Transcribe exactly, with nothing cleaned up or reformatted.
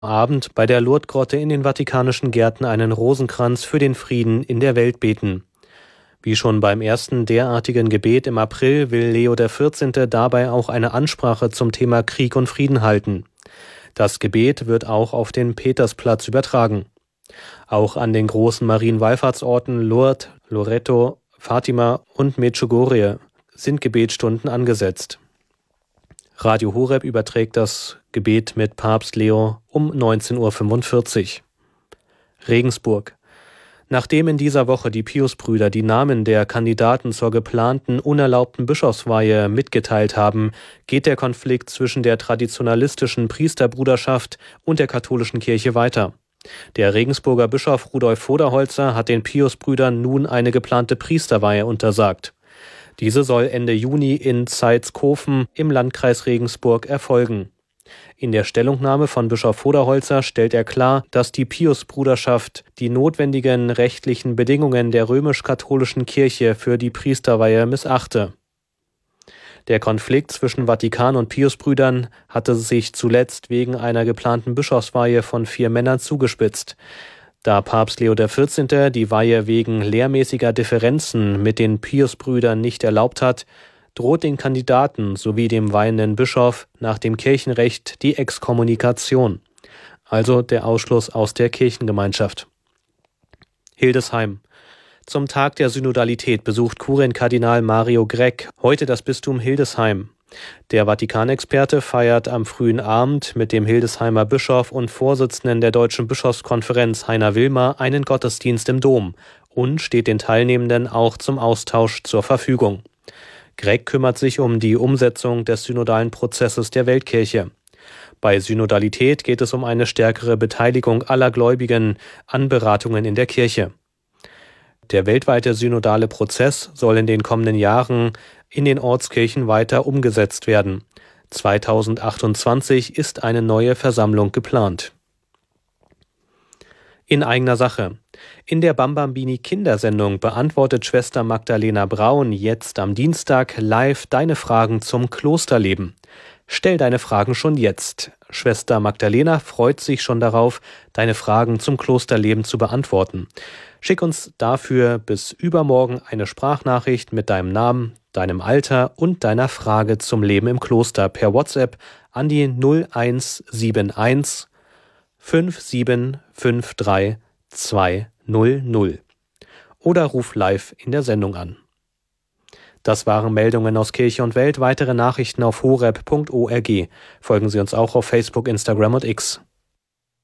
Abend bei der Lourdesgrotte in den Vatikanischen Gärten einen Rosenkranz für den Frieden in der Welt beten. Wie schon beim ersten derartigen Gebet im April will Leo der vierzehnte dabei auch eine Ansprache zum Thema Krieg und Frieden halten. Das Gebet wird auch auf den Petersplatz übertragen. Auch an den großen Marienwallfahrtsorten Lourdes, Loreto, Fatima und Medjugorje sind Gebetsstunden angesetzt. Radio Horeb überträgt das Gebet mit Papst Leo um neunzehn Uhr fünfundvierzig. Regensburg. Nachdem in dieser Woche die Piusbrüder die Namen der Kandidaten zur geplanten unerlaubten Bischofsweihe mitgeteilt haben, geht der Konflikt zwischen der traditionalistischen Priesterbruderschaft und der katholischen Kirche weiter. Der Regensburger Bischof Rudolf Voderholzer hat den Piusbrüdern nun eine geplante Priesterweihe untersagt. Diese soll Ende Juni in Zeitskofen im Landkreis Regensburg erfolgen. In der Stellungnahme von Bischof Voderholzer stellt er klar, dass die Piusbruderschaft die notwendigen rechtlichen Bedingungen der römisch-katholischen Kirche für die Priesterweihe missachte. Der Konflikt zwischen Vatikan und Piusbrüdern hatte sich zuletzt wegen einer geplanten Bischofsweihe von vier Männern zugespitzt. Da Papst Leo der vierzehnte die Weihe wegen lehrmäßiger Differenzen mit den Piusbrüdern nicht erlaubt hat, droht den Kandidaten sowie dem weihenden Bischof nach dem Kirchenrecht die Exkommunikation, also der Ausschluss aus der Kirchengemeinschaft. Hildesheim. Zum Tag der Synodalität besucht Kurienkardinal Mario Gregg heute das Bistum Hildesheim. Der Vatikanexperte feiert am frühen Abend mit dem Hildesheimer Bischof und Vorsitzenden der Deutschen Bischofskonferenz Heiner Wilmer einen Gottesdienst im Dom und steht den Teilnehmenden auch zum Austausch zur Verfügung. Gregg kümmert sich um die Umsetzung des synodalen Prozesses der Weltkirche. Bei Synodalität geht es um eine stärkere Beteiligung aller Gläubigen an Beratungen in der Kirche. Der weltweite synodale Prozess soll in den kommenden Jahren in den Ortskirchen weiter umgesetzt werden. zweitausendachtundzwanzig ist eine neue Versammlung geplant. In eigener Sache. In der Bambambini Kindersendung beantwortet Schwester Magdalena Braun jetzt am Dienstag live deine Fragen zum Klosterleben. Stell deine Fragen schon jetzt. Schwester Magdalena freut sich schon darauf, deine Fragen zum Klosterleben zu beantworten. Schick uns dafür bis übermorgen eine Sprachnachricht mit deinem Namen, deinem Alter und deiner Frage zum Leben im Kloster per WhatsApp an die null eins sieben eins fünf sieben fünf drei zwei null null oder ruf live in der Sendung an. Das waren Meldungen aus Kirche und Welt. Weitere Nachrichten auf horeb punkt org. Folgen Sie uns auch auf Facebook, Instagram und X.